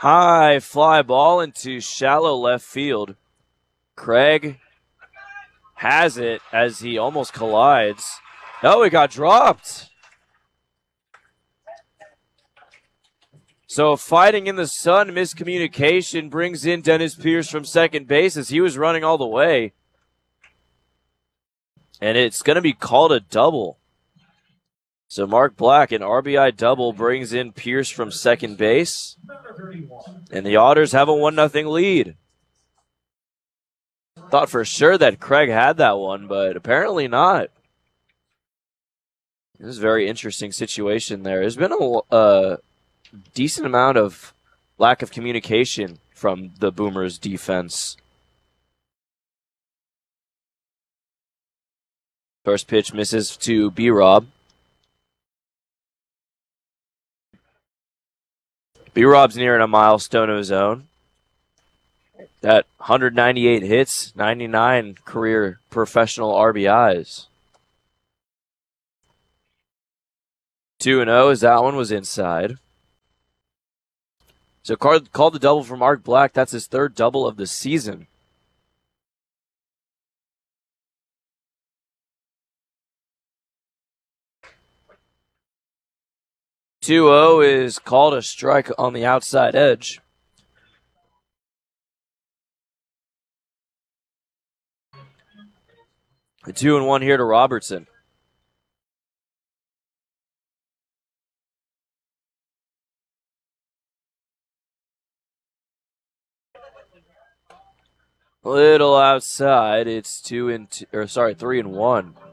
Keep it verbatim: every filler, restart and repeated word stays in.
High fly ball into shallow left field. Craig has it as he almost collides. Oh, it got dropped. So fighting in the sun, miscommunication brings in Dennis Pierce from second base as he was running all the way. And it's going to be called a double. So Mark Black, an R B I double, brings in Pierce from second base. And the Otters have a one nothing lead. Thought for sure that Craig had that one, but apparently not. This is a very interesting situation there. There's been a uh, decent amount of lack of communication from the Boomers defense. First pitch misses to B-Rob. B-Rob's nearing a milestone of his own. That one hundred ninety-eight hits, ninety-nine career professional R B Is. two and oh as that one was inside. So called, called the double for Mark Black. That's his third double of the season. two oh is called a strike on the outside edge. The two and one here to Robertson. Little outside. It's two and two, or sorry, three and one.